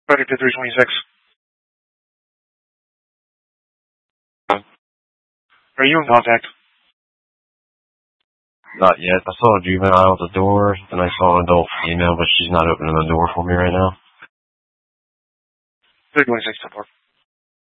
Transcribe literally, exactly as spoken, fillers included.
Better to three twenty-six. Are you in contact? Not yet. I saw a juvenile at the door, and I saw an adult female, but she's not opening the door for me right now. three twenty-six, ten four.